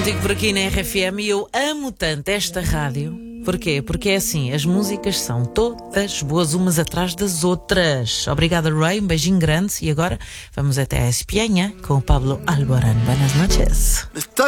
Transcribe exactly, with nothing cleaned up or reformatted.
contigo por aqui na R F M e eu amo tanto esta rádio. Porquê? Porque é assim, as músicas são todas boas umas atrás das outras. Obrigada, Ray, um beijinho grande. E agora vamos até a Espanha com o Pablo Alborán. Buenas noches.